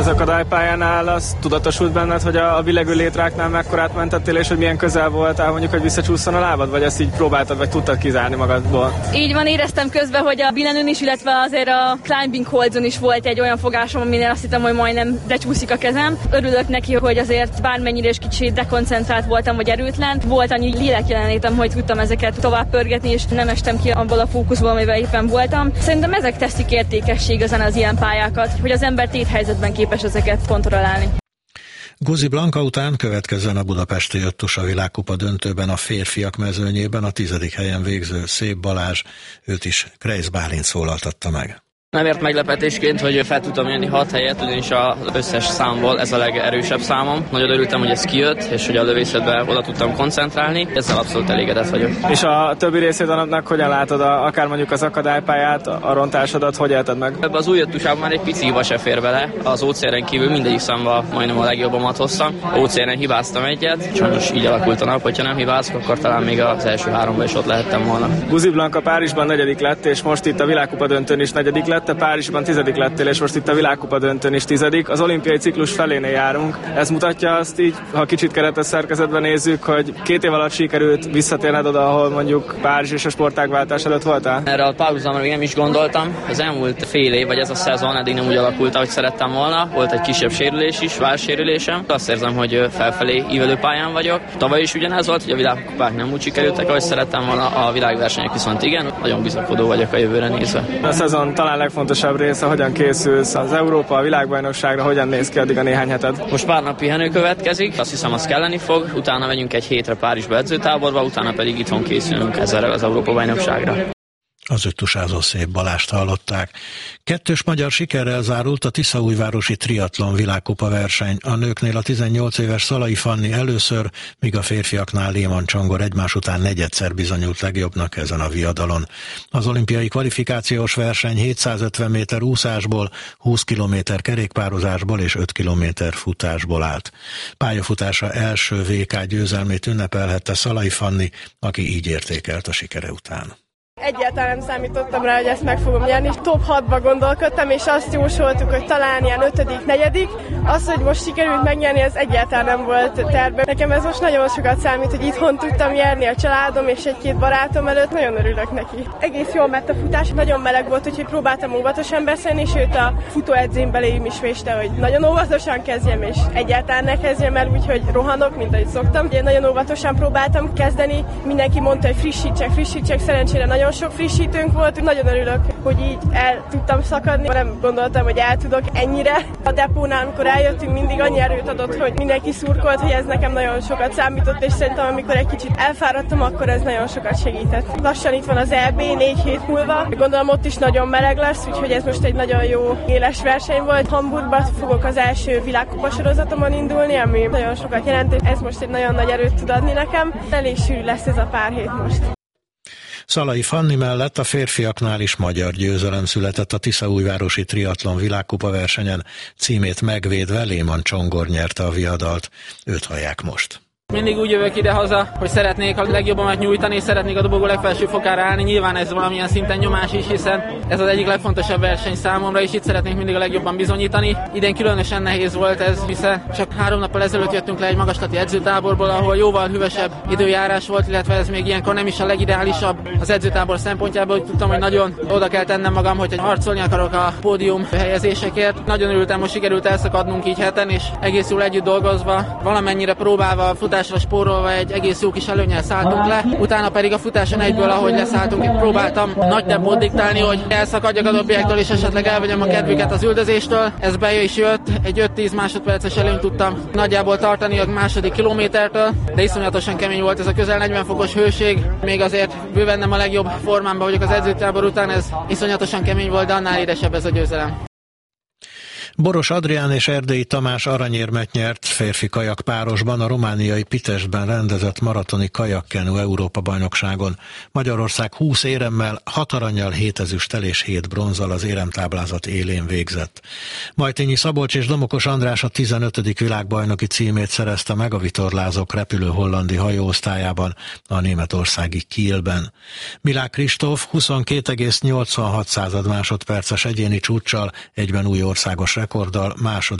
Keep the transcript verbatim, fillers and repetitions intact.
Az akadálypályánál az tudatosult benned, hogy a billegő létráknál mekkorát mentettél, és hogy milyen közel voltál mondjuk, hogy visszacsúszson a lábad, vagy ezt így próbáltad, vagy tudtad kizárni magadból? Így van, éreztem közben, hogy a billenőn is, illetve azért a climbing holdson is volt egy olyan fogásom, aminél azt hittem, hogy majdnem lecsúszik a kezem. Örülök neki, hogy azért bármennyire is kicsit dekoncentrált voltam, vagy erőtlen. Volt annyi lélekjelenlétem, hogy tudtam ezeket tovább pörgetni, és nem estem ki abból a fókuszból, amivel éppen voltam. Szerintem ezek teszik értékessé igazán az ilyen pályákat, hogy az ember téthelyzetben képes ezeket kontrollálni. Guzi Blanka után következzen a budapesti öttusa világkupa döntőben a férfiak mezőnyében a tizedik helyen végző Szép Balázs, őt is Kreisz Bálint szólaltatta meg. Nem ért meglepetésként, hogy fel tudtam jönni hat helyet, ugyanis az összes számból ez a legerősebb számom. Nagyon örültem, hogy ez kijött, és hogy a lövészetben oda tudtam koncentrálni. Ezzel abszolút elégedett vagyok. És a többi részét a napnak hogyan látod, a, akár mondjuk az akadálypályát, a rontásodat, hogy élted meg? Ebben az új öttusában már egy pici hiba se fér bele. Az ó cé er-en kívül mindegyik számban majdnem a legjobbamat hoztam. ó cé er-en hibáztam egyet, sajnos így alakult a nap, hogyha nem hibázok, akkor talán még az első háromban is ott lehettem volna. Guzi Blanka Párizsban negyedik lett, és most itt a világkupa döntőn is negyedik lett. Te Párizsban tizedik lettél, és most itt a világkupa döntőn is tizedik. Az olimpiai ciklus felénél járunk. Ez mutatja azt így, ha kicsit keretes szerkezetben nézzük, hogy két év alatt sikerült visszatérned oda, ahol mondjuk Párizs és a sportágváltás előtt voltál? Erre a párhuzamra még nem is gondoltam. Az elmúlt fél év, vagy ez a szezon eddig nem úgy alakult, ahogy szerettem volna. Volt egy kisebb sérülés is, válsérülésem. Azt érzem, hogy felfelé ívelő pályán vagyok. Tavaly is ugyanez volt, hogy a világkupák nem úgy sikerültek, ahogy szerettem volna, a világversenyek viszont igen. Nagyon bizakodó vagyok a jövőre nézve. A szezon talán legfontosabb része, hogyan készülsz az Európa, a világbajnokságra, hogyan néz ki addig a néhány heted? Most pár nap pihenő következik, azt hiszem az kelleni fog, utána megyünk egy hétre Párizsba edzőtáborba, utána pedig itthon készülünk ezzel az Európa bajnokságra. Az öttusázó Szép Balást hallották. Kettős magyar sikerrel zárult a Tiszaújvárosi triatlon világkupa verseny. A nőknél a tizennyolc éves Szalai Fanni először, míg a férfiaknál Léman Csongor egymás után negyedszer bizonyult legjobbnak ezen a viadalon. Az olimpiai kvalifikációs verseny hétszázötven méter úszásból, húsz kilométer kerékpározásból és öt kilométer futásból állt. Pályafutása első vé ká győzelmét ünnepelhette Szalai Fanni, aki így értékelt a sikere után. Egyáltalán nem számítottam rá, hogy ezt meg fogom nyerni. Top hatba gondolkodtam, és azt jósoltuk, hogy talán ilyen ötödik, negyedik. Az, hogy most sikerült megnyerni, ez egyáltalán nem volt tervben. Nekem ez most nagyon sokat számít, hogy itthon tudtam nyerni a családom és egy-két barátom előtt. Nagyon örülök neki. Egész jól ment a futás, nagyon meleg volt, úgyhogy próbáltam óvatosan beszélni, sőt a futóedzőm belém is véste, hogy nagyon óvatosan kezdjem, és egyáltalán ne kezdjem el úgy, hogy rohanok, mint ahogy szoktam. Én nagyon óvatosan próbáltam kezdeni. Mindenki mondta, hogy frissítsek, frissítsek, szerencsére nagyon sok frissítőnk volt, nagyon örülök, hogy így el tudtam szakadni. Nem gondoltam, hogy el tudok ennyire. A depónál, amikor eljöttünk, mindig annyi erőt adott, hogy mindenki szurkolt, hogy ez nekem nagyon sokat számított, és szerintem amikor egy kicsit elfáradtam, akkor ez nagyon sokat segített. Lassan itt van az é bé négy hét múlva. Gondolom ott is nagyon meleg lesz, úgyhogy ez most egy nagyon jó éles verseny volt. Hamburgban fogok az első világkupa sorozatomon indulni, ami nagyon sokat jelent, és ez most egy nagyon nagy erőt tud adni nekem. Elég sűrű lesz ez a pár hét most. Szalai Fanni mellett a férfiaknál is magyar győzelem született a Tiszaújvárosi triatlon világkupa versenyen. Címét megvédve Léman Csongor nyerte a viadalt. Őt hallják most. Mindig úgy jövök ide-haza, hogy szeretnék a legjobbamat nyújtani, és szeretnék a dobogó legfelső fokára állni. Nyilván ez valamilyen szinten nyomás is, hiszen ez az egyik legfontosabb verseny számomra, és itt szeretnék mindig a legjobban bizonyítani. Idén különösen nehéz volt ez, hiszen csak három nappal ezelőtt jöttünk le egy magaslati edzőtáborból, ahol jóval hűvösebb időjárás volt, illetve ez még ilyenkor nem is a legideálisabb az edzőtábor szempontjából, hogy tudtam, hogy nagyon oda kell tennem magam, hogy harcolni akarok a pódium helyezésekért. Nagyon örültem, hogy sikerült elszakadnunk így heten, és egész jól együtt dolgozva, valamennyire próbálva a futásra spórolva egy egész jó kis előnnyel szálltunk le. Utána pedig a futáson egyből, ahogy leszálltunk, itt próbáltam nagy tempót diktálni, hogy elszakadjak a dobbiektől, és esetleg elvegyem a kedvüket az üldözéstől. Ez be is jött, egy öt-tíz másodperces előnyt tudtam nagyjából tartani a második kilométertől, de iszonyatosan kemény volt ez a közel negyven fokos hőség. Még azért bőven nem a legjobb formámban vagyok az edzőtábor után, ez iszonyatosan kemény volt, de annál édesebb ez a győzelem. Boros Adrián és Erdélyi Tamás aranyérmet nyert férfi kajak párosban a romániai Pitestben rendezett maratoni kajakkenu Európa-bajnokságon. Magyarország húsz éremmel, hat arannyal, hét ezüsttel és hét bronzzal az éremtáblázat élén végzett. Majtényi Szabolcs és Domokos András a tizenötödik világbajnoki címét szerezte meg a vitorlázók repülő hollandi hajóosztályában a németországi Kielben. Milák Kristóf huszonkét egész nyolcvanhat másodperces egyéni csúccsal, egyben új országos rekorddal második